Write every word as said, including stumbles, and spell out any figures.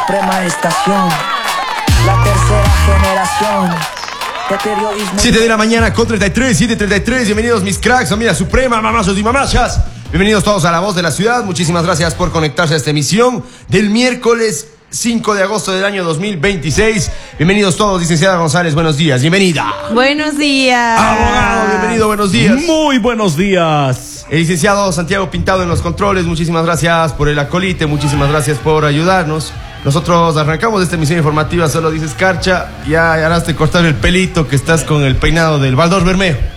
suprema estación, la tercera generación de periodismo. siete de la mañana con treinta y tres, siete treinta y tres. Bienvenidos mis cracks, familia suprema, mamazos y mamachas. Bienvenidos todos a La Voz de la Ciudad. Muchísimas gracias por conectarse a esta emisión del miércoles cinco de agosto del año dos mil veintiséis. Bienvenidos todos, licenciada González, buenos días, bienvenida. Buenos días. Abogado, bienvenido, buenos días. Muy buenos días. El licenciado Santiago Pintado en los controles, muchísimas gracias por el acolite, muchísimas gracias por ayudarnos. Nosotros arrancamos esta emisión informativa, solo dices Carcha, ya harás de cortar el pelito que estás con el peinado del Baldor Bermejo.